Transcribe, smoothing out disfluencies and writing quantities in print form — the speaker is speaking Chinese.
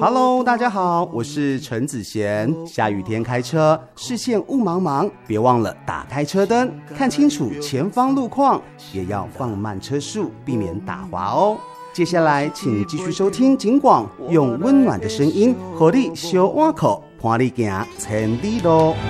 Hello， 大家好，我是陈子贤。下雨天开车，视线雾茫茫，别忘了打开车灯，看清楚前方路况，也要放慢车速，避免打滑哦。接下来，请继续收听警广，用温暖的声音，和你小碗口，伴你行千里路。